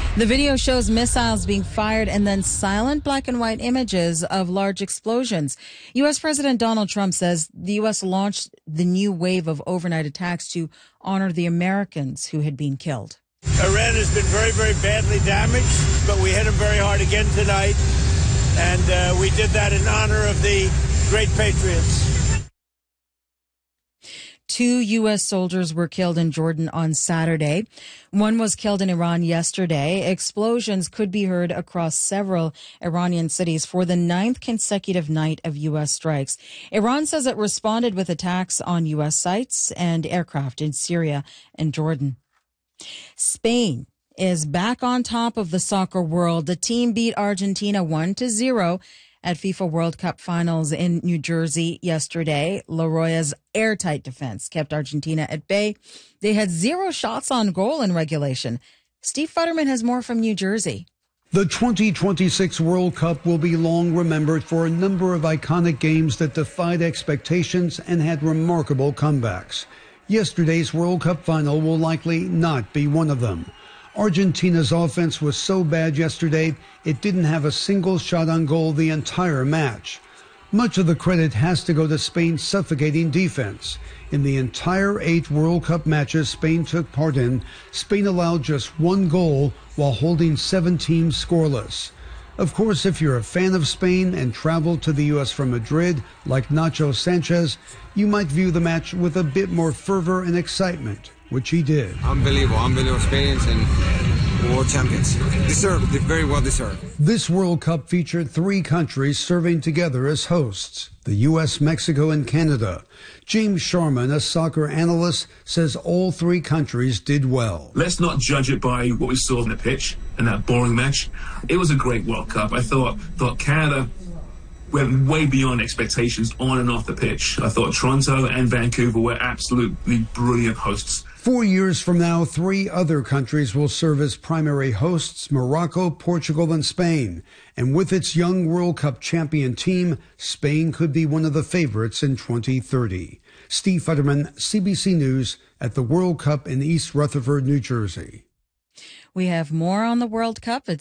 The video shows missiles being fired and then silent black and white images of large explosions. U.S. President Donald Trump says the U.S. launched the new wave of overnight attacks to honor the Americans who had been killed. Iran has been very, very badly damaged, but we hit them very hard again tonight. And we did that in honor of the great patriots. 2 U.S. soldiers were killed in Jordan on Saturday. One was killed in Iran yesterday. Explosions could be heard across several Iranian cities for the 9th consecutive night of U.S. strikes. Iran says it responded with attacks on U.S. sites and aircraft in Syria and Jordan. Spain is back on top of the soccer world. The team beat Argentina 1-0 at FIFA World Cup finals in New Jersey yesterday. Leroy's airtight defense kept Argentina at bay. They had 0 shots on goal in regulation. Steve Futterman has more from New Jersey. The 2026 World Cup will be long remembered for a number of iconic games that defied expectations and had remarkable comebacks. Yesterday's World Cup final will likely not be one of them. Argentina's offense was so bad yesterday, it didn't have a single shot on goal the entire match. Much of the credit has to go to Spain's suffocating defense. In the entire 8 World Cup matches Spain took part in, Spain allowed just 1 goal while holding 7 teams scoreless. Of course, if you're a fan of Spain and traveled to the U.S. from Madrid, like Nacho Sanchez, you might view the match with a bit more fervor and excitement, which he did. Unbelievable Spain and world champions. Deserved, very well deserved. This World Cup featured 3 countries serving together as hosts, the U.S., Mexico, and Canada. James Sharman, a soccer analyst, says all 3 countries did well. Let's not judge it by what we saw on the pitch in that boring match. It was a great World Cup. I thought Canada went way beyond expectations on and off the pitch. I thought Toronto and Vancouver were absolutely brilliant hosts. 4 years from now, 3 other countries will serve as primary hosts, Morocco, Portugal, and Spain. And with its young World Cup champion team, Spain could be one of the favorites in 2030. Steve Futterman, CBC News, at the World Cup in East Rutherford, New Jersey. We have more on the World Cup at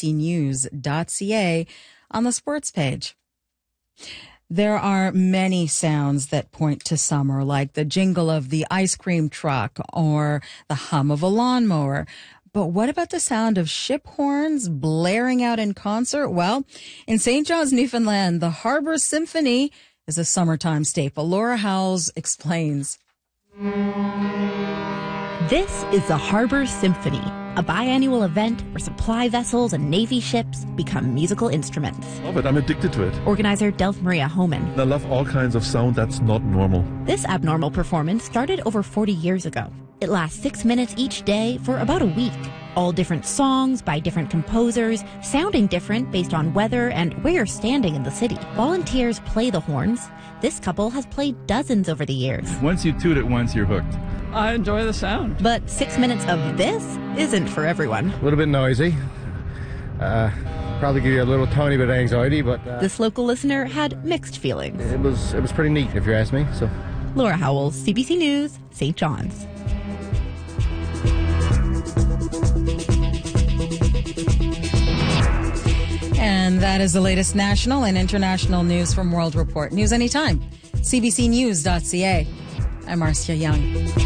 cbcnews.ca on the sports page. There are many sounds that point to summer, like the jingle of the ice cream truck or the hum of a lawnmower. But what about the sound of ship horns blaring out in concert? Well, in St. John's, Newfoundland, the Harbor Symphony is a summertime staple. Laura Howells explains. This is the Harbor Symphony, a biannual event where supply vessels and Navy ships become musical instruments. I love it. I'm addicted to it. Organizer Delph Maria Homan. I love all kinds of sound that's not normal. This abnormal performance started over 40 years ago. It lasts 6 minutes each day for about a week. All different songs by different composers, sounding different based on weather and where you're standing in the city. Volunteers play the horns. This couple has played dozens over the years. Once you toot it once, you're hooked. I enjoy the sound. But 6 minutes of this isn't for everyone. A little bit noisy. Probably give you a little tiny bit of anxiety, but... This local listener had mixed feelings. It was pretty neat, if you ask me. So, Laura Howells, CBC News, St. John's. And that is the latest national and international news from World Report. News anytime. cbcnews.ca. I'm Marcia Young.